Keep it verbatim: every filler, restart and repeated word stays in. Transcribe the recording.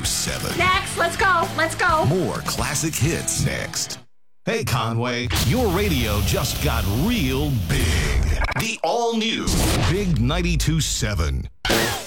ninety-two seven. Next, let's go, let's go. More classic hits next. Hey, Conway, your radio just got real big. The all-new Big ninety-two seven.